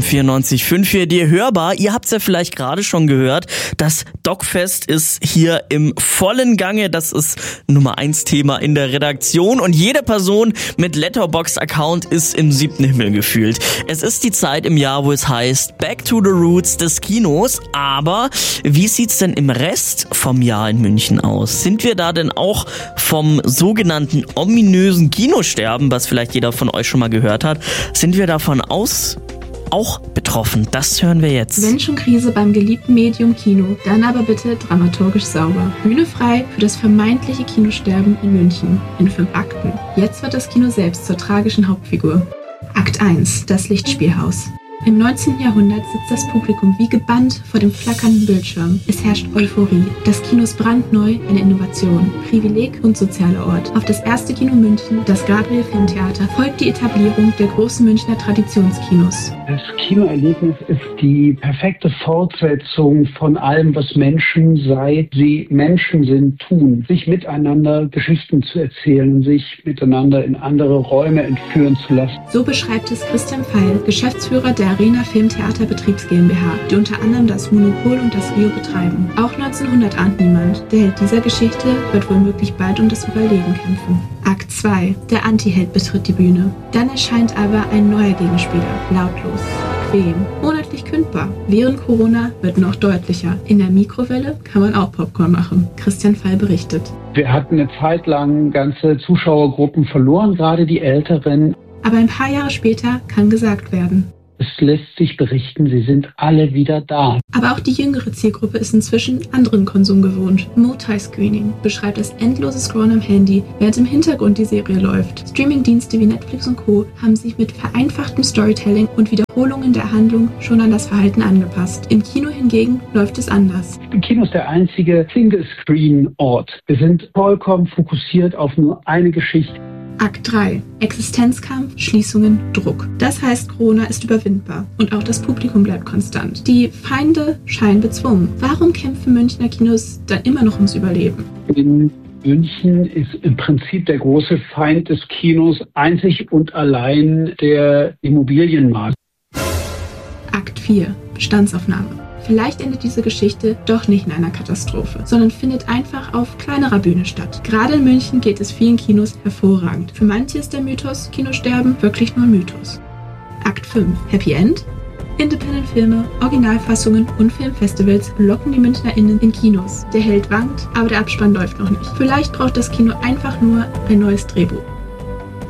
94.5 hier dir hörbar. Ihr habt's ja vielleicht gerade schon gehört. Das Dogfest ist hier im vollen Gange. Das ist Nummer 1 Thema in der Redaktion. Und jede Person mit Letterboxd-Account ist im 7. Himmel gefühlt. Es ist die Zeit im Jahr, wo es heißt Back to the Roots des Kinos. Aber wie sieht's denn im Rest vom Jahr in München aus? Sind wir da denn auch vom sogenannten ominösen Kinosterben, was vielleicht jeder von euch schon mal gehört hat, sind wir davon auch betroffen? Das hören wir jetzt. Wenn schon Krise beim geliebten Medium Kino, dann aber bitte dramaturgisch sauber. Bühne frei für das vermeintliche Kinosterben in München in 5 Akten. Jetzt wird das Kino selbst zur tragischen Hauptfigur. Akt 1, das Lichtspielhaus. Im 19. Jahrhundert sitzt das Publikum wie gebannt vor dem flackernden Bildschirm. Es herrscht Euphorie. Das Kino ist brandneu, eine Innovation, Privileg und sozialer Ort. Auf das erste Kino München, das Gabriel Filmtheater, folgt die Etablierung der großen Münchner Traditionskinos. Das Kinoerlebnis ist die perfekte Fortsetzung von allem, was Menschen, seit sie Menschen sind, tun. Sich miteinander Geschichten zu erzählen, sich miteinander in andere Räume entführen zu lassen. So beschreibt es Christian Pfeil, Geschäftsführer der Arena Filmtheater Betriebs GmbH, die unter anderem das Monopol und das Rio betreiben. Auch 1900 ahnt niemand, der Held dieser Geschichte wird womöglich bald um das Überleben kämpfen. Akt 2. Der Antiheld betritt die Bühne. Dann erscheint aber ein neuer Gegenspieler, lautlos, bequem, monatlich kündbar. Während Corona wird noch deutlicher. In der Mikrowelle kann man auch Popcorn machen. Christian Pfeil berichtet. Wir hatten eine Zeit lang ganze Zuschauergruppen verloren, gerade die Älteren. Aber ein paar Jahre später kann gesagt werden: Es lässt sich berichten, sie sind alle wieder da. Aber auch die jüngere Zielgruppe ist inzwischen anderen Konsum gewohnt. Multiscreening beschreibt das endlose Scrollen am Handy, während im Hintergrund die Serie läuft. Streamingdienste wie Netflix und Co. haben sich mit vereinfachtem Storytelling und Wiederholungen der Handlung schon an das Verhalten angepasst. Im Kino hingegen läuft es anders. Das Kino ist der einzige Single-Screen-Ort. Wir sind vollkommen fokussiert auf nur eine Geschichte. Akt 3. Existenzkampf, Schließungen, Druck. Das heißt, Corona ist überwindbar und auch das Publikum bleibt konstant. Die Feinde scheinen bezwungen. Warum kämpfen Münchner Kinos dann immer noch ums Überleben? In München ist im Prinzip der große Feind des Kinos einzig und allein der Immobilienmarkt. Akt 4. Bestandsaufnahme. Vielleicht endet diese Geschichte doch nicht in einer Katastrophe, sondern findet einfach auf kleinerer Bühne statt. Gerade in München geht es vielen Kinos hervorragend. Für manche ist der Mythos Kinosterben wirklich nur ein Mythos. Akt 5. Happy End? Independent-Filme, Originalfassungen und Filmfestivals locken die MünchnerInnen in Kinos. Der Held wankt, aber der Abspann läuft noch nicht. Vielleicht braucht das Kino einfach nur ein neues Drehbuch.